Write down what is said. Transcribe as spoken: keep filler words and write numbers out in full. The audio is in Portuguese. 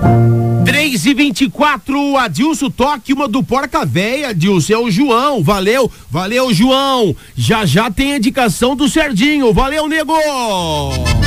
três e vinte e quatro, Adilson, toque uma do Porca Véia, Adilson, é o João, valeu, valeu, João, já já tem a indicação do Serginho, valeu, nego!